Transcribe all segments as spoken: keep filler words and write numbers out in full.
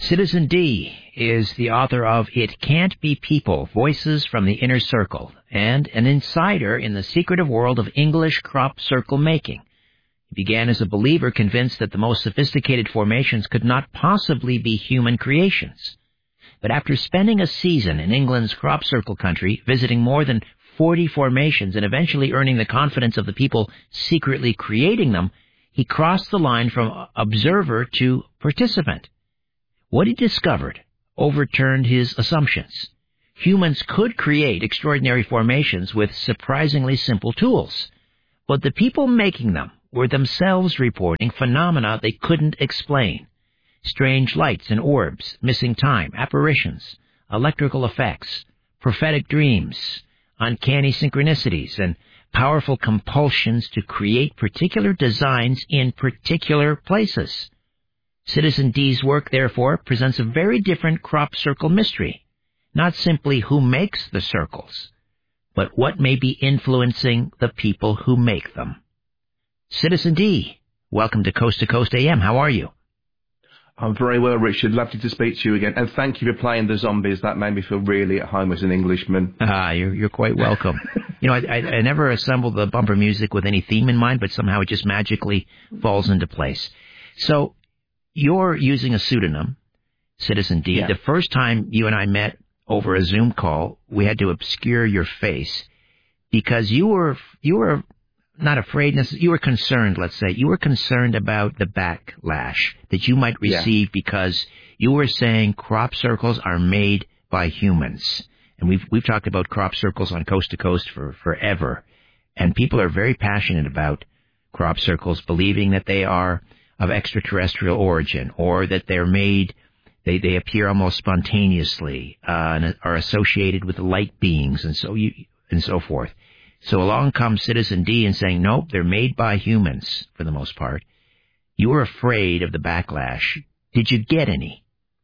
Citizen D is the author of It Can't Be People, Voices from the Inner Circle, and an insider in the secretive world of English crop circle making. He began as a believer convinced that the most sophisticated formations could not possibly be human creations. But after spending a season in England's crop circle country, visiting more than forty formations and eventually earning the confidence of the people secretly creating them, he crossed the line from observer to participant. What he discovered overturned his assumptions. Humans could create extraordinary formations with surprisingly simple tools, but the people making them were themselves reporting phenomena they couldn't explain. Strange lights and orbs, missing time, apparitions, electrical effects, prophetic dreams, uncanny synchronicities, and powerful compulsions to create particular designs in particular places. Citizen D's work, therefore, presents a very different crop circle mystery. Not simply who makes the circles, but what may be influencing the people who make them. Citizen D, welcome to Coast to Coast A M. How are you? I'm very well, Richard. Lovely to speak to you again. And thank you for playing the zombies. That made me feel really at home as an Englishman. Ah, you're, you're quite welcome. You know, I, I, I never assembled the bumper music with any theme in mind, but somehow it just magically falls into place. So, you're using a pseudonym, Citizen D. Yeah. The first time you and I met over a Zoom call, we had to obscure your face because you were you were not afraid, you were concerned, let's say. You were concerned about the backlash that you might receive yeah. because you were saying crop circles are made by humans. And we've we've talked about crop circles on Coast to Coast for forever. And people are very passionate about crop circles, believing that they are of extraterrestrial origin, or that they're made, they, they appear almost spontaneously, uh, and are associated with light beings, and so you, and so forth. So along comes Citizen D and saying, nope, they're made by humans, for the most part. You were afraid of the backlash. Did you get any?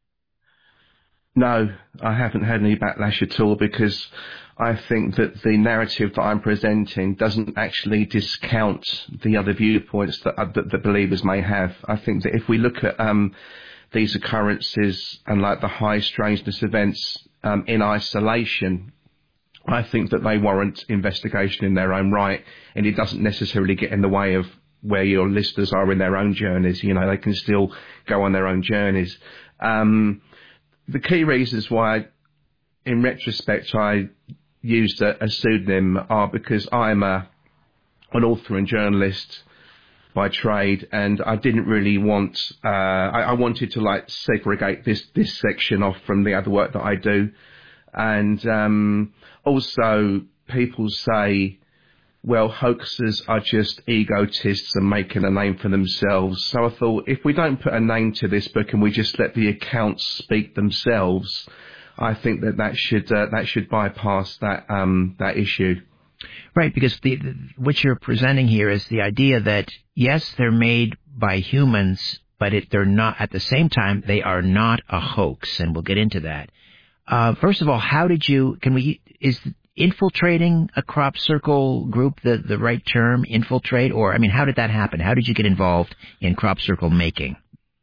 No, I haven't had any backlash at all, because I think that the narrative that I'm presenting doesn't actually discount the other viewpoints that, uh, that the believers may have. I think that if we look at um, these occurrences and like the high strangeness events um, in isolation, I think that they warrant investigation in their own right, and it doesn't necessarily get in the way of where your listeners are in their own journeys. You know, they can still go on their own journeys. Um, the key reasons why, in retrospect, I used a, a pseudonym are because I'm a, an author and journalist by trade, and I didn't really want, uh, I, I wanted to like segregate this, this section off from the other work that I do. And um, also people say, well, hoaxers are just egotists and making a name for themselves. So I thought, if we don't put a name to this book and we just let the accounts speak themselves, I think that that should uh, that should bypass that um, that issue. Right, because the, the what you're presenting here is the idea that yes, they're made by humans, but it, they're not. At the same time, they are not a hoax, and we'll get into that. Uh, first of all, how did you? Can we? Is infiltrating a crop circle group the the right term? Infiltrate, or I mean, how did that happen? How did you get involved in crop circle making?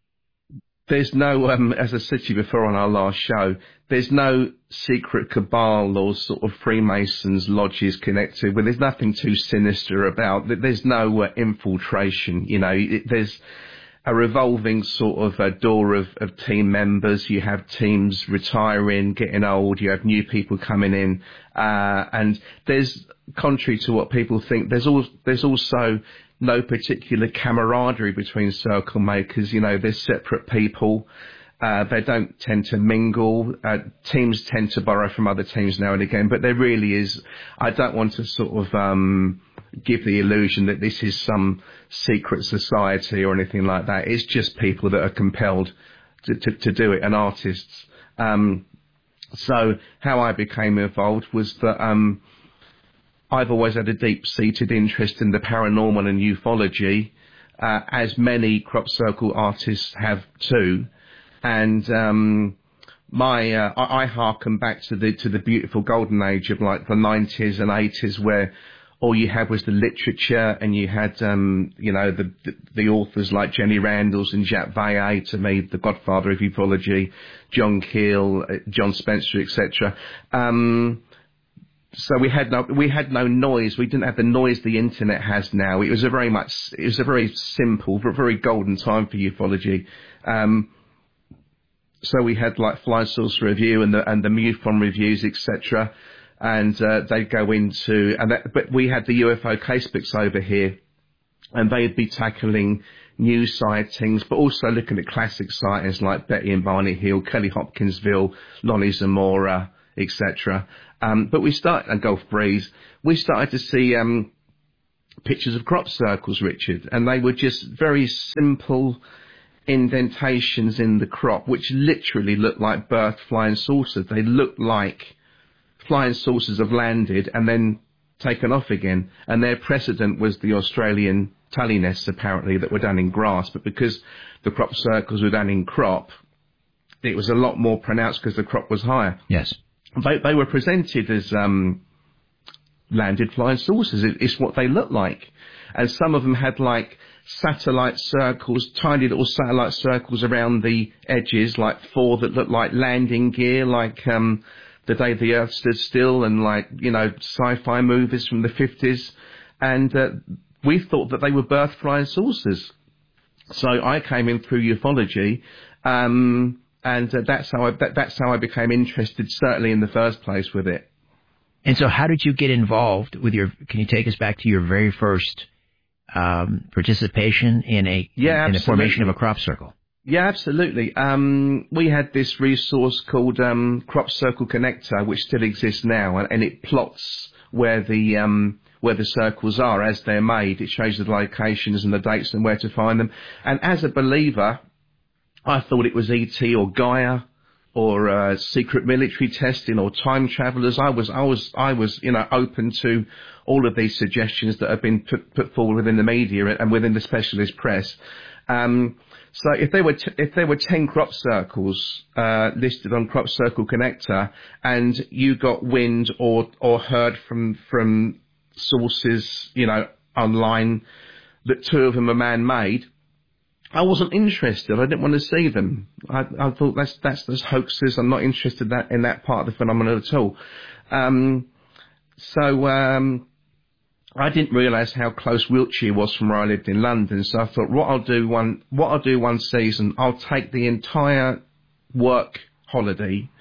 There's no, um, as I said to you before on our last show, there's no secret cabal or sort of Freemasons lodges connected. Well, there's nothing too sinister about. There's no uh, infiltration. You know, it, there's a revolving sort of uh, door of, of team members. You have teams retiring, getting old. You have new people coming in, uh, and there's, contrary to what people think, there's al- there's also no particular camaraderie between circle makers. You know, they're separate people. Uh, they don't tend to mingle. Uh, teams tend to borrow from other teams now and again, but there really is, I don't want to sort of um, give the illusion that this is some secret society or anything like that. It's just people that are compelled to, to, to do it, and artists. Um, so how I became involved was that um, I've always had a deep-seated interest in the paranormal and ufology, uh, as many crop circle artists have too. And um, my uh, I, I harken back to the to the beautiful golden age of like the nineties and eighties, where all you had was the literature, and you had, um, you know, the, the the authors like Jenny Randalls and Jacques Vallée, to me, the godfather of ufology, John Keel, uh, John Spencer, et cetera. Um, so we had no we had no noise. We didn't have the noise the internet has now. It was a very much it was a very simple, very golden time for ufology. Um, so we had like Flying Saucer Review and the and the MUFON reviews, et cetera. And uh, they'd go into, and that, but we had the U F O casebooks over here, and they'd be tackling new sightings, but also looking at classic sightings like Betty and Barney Hill, Kelly Hopkinsville, Lonnie Zamora, et cetera. Um, but we started, and Gulf Breeze, we started to see um, pictures of crop circles, Richard, and they were just very simple indentations in the crop, which literally looked like birth flying saucers. They looked like flying saucers have landed and then taken off again. And their precedent was the Australian tully nests, apparently, that were done in grass. But because the crop circles were done in crop, it was a lot more pronounced because the crop was higher. Yes. They, they were presented as um, landed flying saucers. It, it's what they looked like. And some of them had like satellite circles, tiny little satellite circles around the edges, like four that looked like landing gear, like um, The Day the Earth Stood Still, and like, you know, sci-fi movies from the fifties. And uh, we thought that they were birth flying saucers. So I came in through ufology, um, and uh, that's how I that, that's how I became interested, certainly in the first place, with it. And so how did you get involved with your, can you take us back to your very first um, participation in a, yeah, in the formation of a crop circle? Yeah, absolutely. Um, we had this resource called um, Crop Circle Connector, which still exists now, and, and it plots where the um, where the circles are as they're made. It shows the locations and the dates and where to find them. And as a believer, I thought it was E T or Gaia or uh, secret military testing or time travelers. I was, I was, I was, you know, open to all of these suggestions that have been put, put forward within the media and within the specialist press. Um, So if there were t- if there were ten crop circles uh, listed on Crop Circle Connector, and you got wind or or heard from from sources, you know, online that two of them are man-made, I wasn't interested. I didn't want to see them. I, I thought that's that's those hoaxes. I'm not interested in that in that part of the phenomenon at all. Um, so. Um, I didn't realise how close Wiltshire was from where I lived in London, so I thought, what I'll do one, what I'll do one season, I'll take the entire work holiday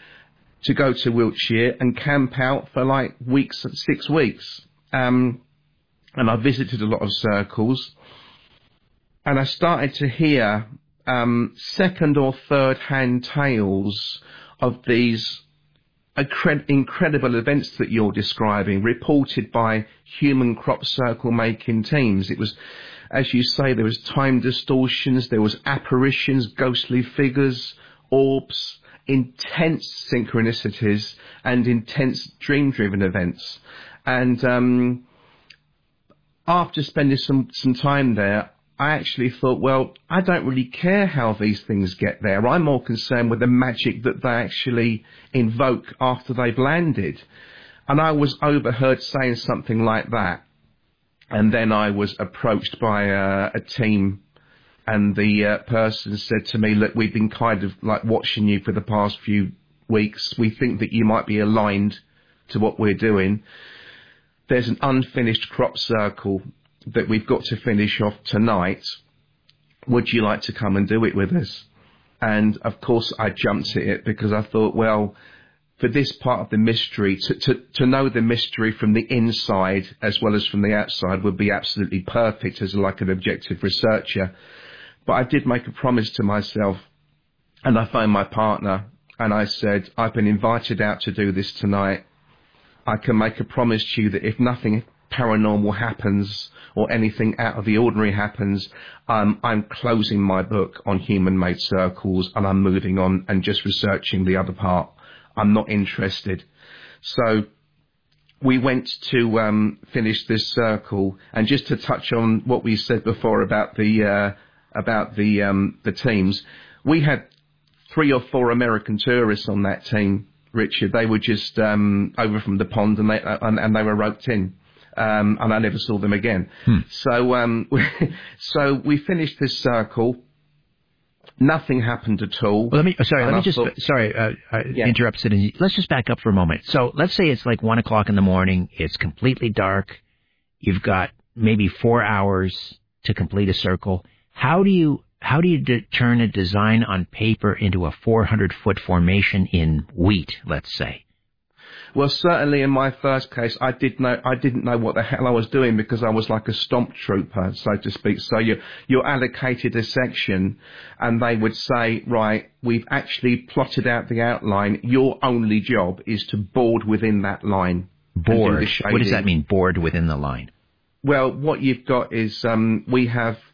to go to Wiltshire and camp out for like weeks, six weeks. Um, and I visited a lot of circles, and I started to hear um, second or third hand tales of these incredible events that you're describing, reported by human crop circle making teams. It was, as you say, there was time distortions, there was apparitions, ghostly figures, orbs, intense synchronicities, and intense dream-driven events. And um, after spending some, some time there, I actually thought, well, I don't really care how these things get there. I'm more concerned with the magic that they actually invoke after they've landed. And I was overheard saying something like that. And then I was approached by uh, a team, and the uh, person said to me, look, we've been kind of like watching you for the past few weeks. We think that you might be aligned to what we're doing. There's an unfinished crop circle that we've got to finish off tonight. Would you like to come and do it with us? And of course I jumped at it, because I thought, well, for this part of the mystery, to, to, to know the mystery from the inside as well as from the outside would be absolutely perfect as like an objective researcher. But I did make a promise to myself, and I phoned my partner and I said, I've been invited out to do this tonight. I can make a promise to you that if nothing paranormal happens or anything out of the ordinary happens, um, I'm closing my book on human-made circles, and I'm moving on and just researching the other part. I'm not interested. So we went to um, finish this circle, and just to touch on what we said before about the uh, about the um, the teams, we had three or four American tourists on that team, Richard. They were just um, over from the pond, and they uh, and, and they were roped in. Um, and I never saw them again. Hmm. So, um, so we finished this circle. Nothing happened at all. Well, let me, sorry, and let me I just, thought, sorry, uh, I yeah. interrupt, Sid. Let's just back up for a moment. So let's say it's like one o'clock in the morning. It's completely dark. You've got maybe four hours to complete a circle. How do you, how do you de- turn a design on paper into a four hundred foot formation in wheat, let's say? Well, certainly in my first case, I did know I didn't know what the hell I was doing because I was like a stomp trooper, so to speak. So you you're allocated a section, and they would say, right, we've actually plotted out the outline. Your only job is to board within that line. Board. What does that mean? Board within the line. Well, what you've got is um, we have